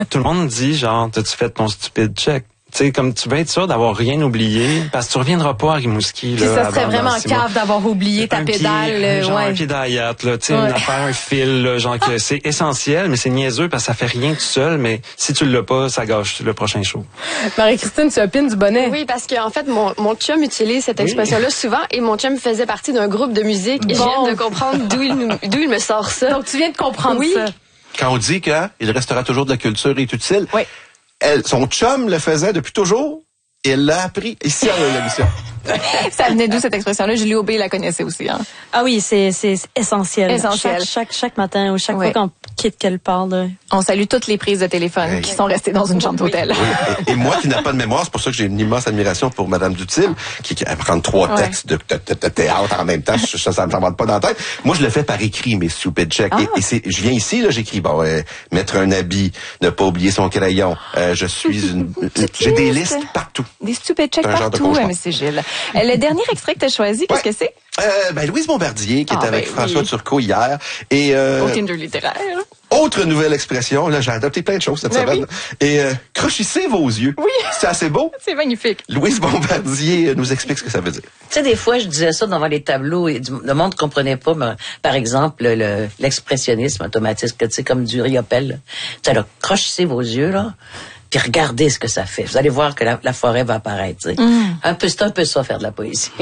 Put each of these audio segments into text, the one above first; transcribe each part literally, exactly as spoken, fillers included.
Tout le monde dit, genre, t'as-tu fait ton stupide check? Tu sais, comme tu veux être sûr d'avoir rien oublié, parce que tu reviendras pas à Rimouski. Puis là, ça serait vraiment cave d'avoir oublié ta un pédale. Pied, euh, genre ouais. un pied d'ayat, là, tu sais, Ouais. une affaire, un fil, là, genre que c'est essentiel, mais c'est niaiseux parce que ça fait rien tout seul, mais si tu l'as pas, ça gâche le prochain show. Marie-Christine, tu opines du bonnet? Oui, parce qu'en fait, mon, mon chum utilise cette expression-là souvent et mon chum faisait partie d'un groupe de musique et Bon. je viens de comprendre d'où il, nous- d'où il me sort ça. Donc, tu viens de comprendre Oui. ça. Quand on dit qu'il restera toujours de la culture est utile, Oui. elle, son chum le faisait depuis toujours et elle l'a appris ici à l'émission. Ça venait d'où cette expression-là? Julie Aubé la connaissait aussi. Hein? Ah oui, c'est c'est c'est essentiel. Essentiel. Chaque, chaque chaque matin ou chaque Ouais. fois qu'on quitte quelque part là. On salue toutes les prises de téléphone Hey. qui sont restées dans une chambre d'hôtel. Oui. Et, et moi qui n'ai pas de mémoire, c'est pour ça que j'ai une immense admiration pour Madame Dutil, qui, qui apprend trois Ouais. textes de, de, de, de théâtre en même temps. Je- ça, ça me rentre pas dans la tête. Moi, je le fais par écrit, mes stupid checks. Ah. Et, et c'est, je viens ici, là, j'écris, bon, euh, mettre un habit, ne pas oublier son crayon. Euh, je suis une, j'ai des listes partout. Des stupid checks C'est un genre de partout, cauchemar. M. Gilles. Euh, Le dernier extrait que tu as choisi, qu'est-ce Ouais. que c'est? Euh, ben, Louise Bombardier, qui Ah, est avec ben François oui. Turcot hier. Et, euh, Au Tinder littéraire. autre nouvelle expression, là, j'ai adopté plein de choses cette Ben semaine. Et, euh, crochissez vos yeux. Oui. C'est assez beau. C'est magnifique. Louise Bombardier nous explique ce que ça veut dire. Tu sais, des fois, je disais ça devant les tableaux et du- le monde comprenait pas, mais, par exemple, le, l'expressionnisme automatique, tu sais, comme du riopelle. là. Tu sais, là, crochez vos yeux, là, puis regardez ce que ça fait. Vous allez voir que la, la forêt va apparaître, tu sais. Un peu, c'est un peu ça, faire de la poésie.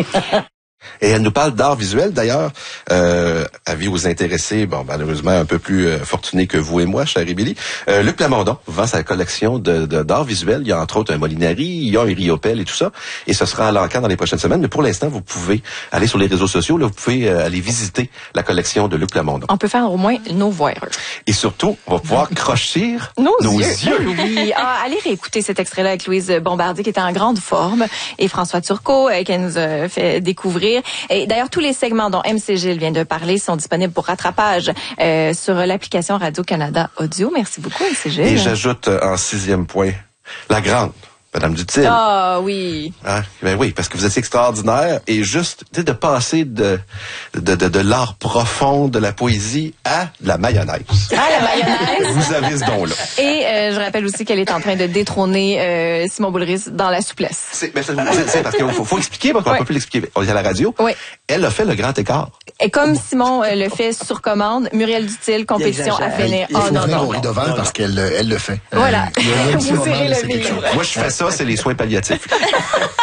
Et elle nous parle d'art visuel, d'ailleurs. Euh, avis aux intéressés, bon, malheureusement, un peu plus euh, fortunés que vous et moi, chère Émilie. Euh, Luc Plamondon vend sa collection de, de, d'art visuel. Il y a entre autres un Molinari, il y a un Riopelle et tout ça. Et ce sera à l'encan dans les prochaines semaines. Mais pour l'instant, vous pouvez aller sur les réseaux sociaux. Là, vous pouvez euh, aller visiter la collection de Luc Plamondon. On peut faire au moins nos voix. Et surtout, on va pouvoir crocher Nos, nos yeux. yeux. Oui. Ah, allez réécouter cet extrait-là avec Louise Bombardier qui était en grande forme et François Turcot euh, qu'elle nous a fait découvrir. Et d'ailleurs, tous les segments dont M C Gilles vient de parler sont disponibles pour rattrapage euh, sur l'application Radio-Canada Audio. Merci beaucoup, M C Gilles. Et j'ajoute euh, en sixième point, la grande, Madame Dutil. Ah oui. Hein? Ben oui, parce que vous êtes extraordinaire et juste tu sais, de passer de, de, de, de l'art profond de la poésie à de la mayonnaise. Ah, la mayonnaise. Vous avez ce don-là. Et euh, je rappelle aussi qu'elle est en train de détrôner euh, Simon Boulris dans la souplesse. C'est, ben, c'est, c'est- c'est parce qu'il faut, faut expliquer, parce qu'on Ouais. peut plus l'expliquer. On est à la radio. Oui. Elle a fait le grand écart. Et comme Simon euh, le fait sur commande, Muriel Dutil, compétition à exagère. finir. Il Oh faut non, ouvrir non, au riz non. d'Oval parce qu'elle euh, elle le fait. Voilà. Euh, il y a un petit Vous moment, serrez le c'est quelque vivre. chose. Moi, je fais ça, c'est les soins palliatifs.